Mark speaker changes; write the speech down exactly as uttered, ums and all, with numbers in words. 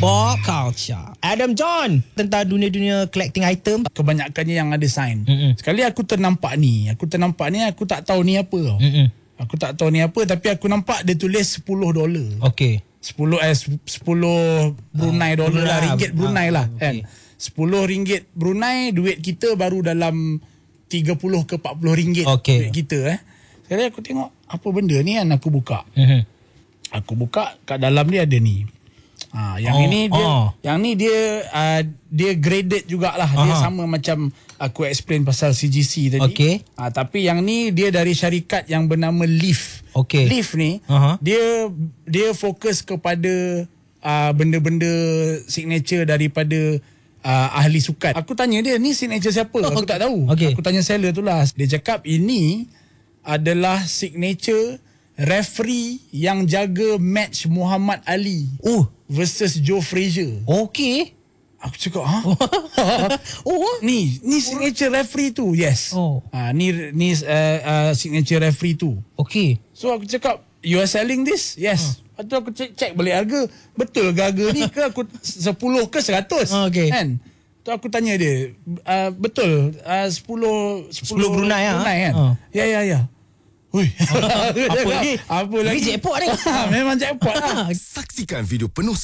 Speaker 1: Pop culture. Adam John tentang dunia-dunia collecting item.
Speaker 2: Kebanyakannya yang ada sign.
Speaker 1: Mm-mm.
Speaker 2: Sekali aku ternampak ni, aku ternampak ni aku tak tahu ni apa tau.
Speaker 1: Mm-mm.
Speaker 2: Aku tak tahu ni apa tapi aku nampak dia tulis sepuluh dolar.
Speaker 1: Okey.
Speaker 2: sepuluh eh sepuluh Brunei uh, dolar lah, ringgit Brunei uh, lah
Speaker 1: okay.
Speaker 2: kan. sepuluh ringgit Brunei, duit kita baru dalam tiga puluh ke empat puluh ringgit
Speaker 1: okay.
Speaker 2: duit kita eh. Sekali aku tengok apa benda ni kan, aku buka.
Speaker 1: Mm-hmm.
Speaker 2: Aku buka kat dalam dia ada ni. Ha, yang
Speaker 1: oh,
Speaker 2: ini dia
Speaker 1: oh.
Speaker 2: yang ni dia uh, dia graded jugalah. Dia uh-huh. sama macam aku explain pasal C G C tadi.
Speaker 1: Okay.
Speaker 2: Ha, tapi yang ni dia dari syarikat yang bernama Leaf.
Speaker 1: Okay.
Speaker 2: Leaf ni
Speaker 1: uh-huh.
Speaker 2: dia dia fokus kepada uh, benda-benda signature daripada uh, ahli sukan. Aku tanya dia, ni signature siapa?
Speaker 1: Oh,
Speaker 2: aku
Speaker 1: okay.
Speaker 2: tak tahu.
Speaker 1: Okay.
Speaker 2: Aku tanya seller tu lah. Dia cakap ini adalah signature referee yang jaga match Muhammad Ali
Speaker 1: oh.
Speaker 2: versus Joe Frazier.
Speaker 1: Okey.
Speaker 2: Aku cakap, ha?
Speaker 1: oh,
Speaker 2: ni ni signature referee tu. Yes.
Speaker 1: Oh.
Speaker 2: Ha, ni ni uh, uh, signature referee tu.
Speaker 1: Okey.
Speaker 2: So aku cakap, you are selling this? Yes. Lepas tu aku check, check balik harga. Betul ke harga ni ke aku sepuluh ke seratus?
Speaker 1: Okay.
Speaker 2: Kan? Tu aku tanya dia, uh, betul uh, sepuluh
Speaker 1: sepuluh Brunei,
Speaker 2: Brunei
Speaker 1: ha?
Speaker 2: kan?
Speaker 1: Uh.
Speaker 2: Ya ya ya. Hui.
Speaker 1: Apa lagi?
Speaker 2: Apa lagi?
Speaker 1: Ini jackpot ni.
Speaker 2: Memang jackpot lah.
Speaker 3: Saksikan video penuh